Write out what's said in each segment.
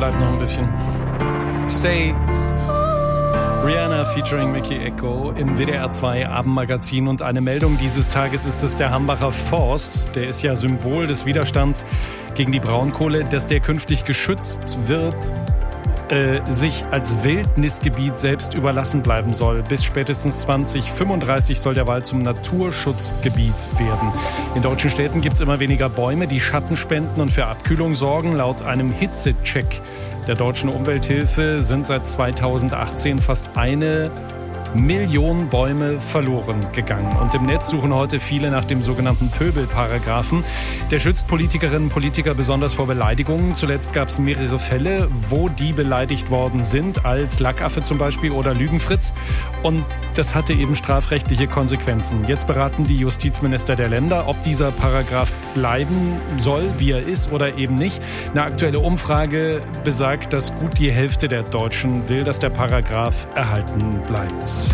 bleibt noch ein bisschen. Stay. Rihanna featuring Mickey Echo im WDR 2 Abendmagazin. Und eine Meldung dieses Tages ist es der Hambacher Forst. Der ist ja Symbol des Widerstands gegen die Braunkohle, dass der künftig geschützt wird, sich als Wildnisgebiet selbst überlassen bleiben soll. Bis spätestens 2035 soll der Wald zum Naturschutzgebiet werden. In deutschen Städten gibt es immer weniger Bäume, die Schatten spenden und für Abkühlung sorgen. Laut einem Hitzecheck der Deutschen Umwelthilfe sind seit 2018 fast 1 Million Bäume verloren gegangen. Und im Netz suchen heute viele nach dem sogenannten Pöbelparagraphen. Der schützt Politikerinnen und Politiker besonders vor Beleidigungen. Zuletzt gab es mehrere Fälle, wo die beleidigt worden sind, als Lackaffe zum Beispiel oder Lügenfritz. Und das hatte eben strafrechtliche Konsequenzen. Jetzt beraten die Justizminister der Länder, ob dieser Paragraph bleiben soll, wie er ist oder eben nicht. Eine aktuelle Umfrage besagt, dass gut die Hälfte der Deutschen will, dass der Paragraph erhalten bleibt.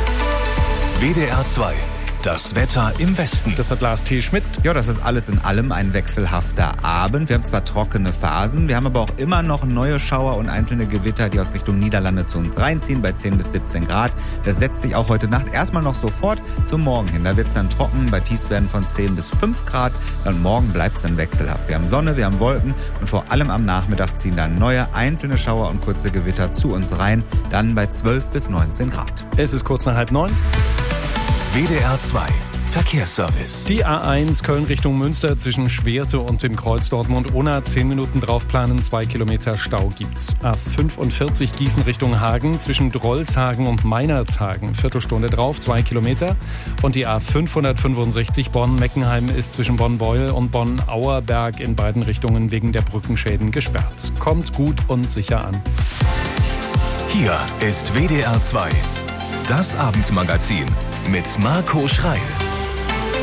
WDR 2. Das Wetter im Westen. Das hat Lars T. Schmidt. Ja, das ist alles in allem ein wechselhafter Abend. Wir haben zwar trockene Phasen, wir haben aber auch immer noch neue Schauer und einzelne Gewitter, die aus Richtung Niederlande zu uns reinziehen, bei 10 bis 17 Grad. Das setzt sich auch heute Nacht erstmal noch sofort zum Morgen hin. Da wird es dann trocken, bei Tiefstwerten von 10 bis 5 Grad. Und morgen bleibt es dann wechselhaft. Wir haben Sonne, wir haben Wolken und vor allem am Nachmittag ziehen dann neue einzelne Schauer und kurze Gewitter zu uns rein, dann bei 12 bis 19 Grad. Es ist kurz nach 8:30. WDR 2. Verkehrsservice. Die A1 Köln Richtung Münster zwischen Schwerte und dem Kreuz Dortmund-Unna 10 Minuten draufplanen, 2 Kilometer Stau gibt's. A45 Gießen Richtung Hagen zwischen Drolshagen und Meinerzhagen, Viertelstunde drauf, 2 Kilometer. Und die A565 Bonn-Meckenheim ist zwischen Bonn-Beuel und Bonn-Auerberg in beiden Richtungen wegen der Brückenschäden gesperrt. Kommt gut und sicher an. Hier ist WDR 2. Das Abendmagazin mit Marco Schreil.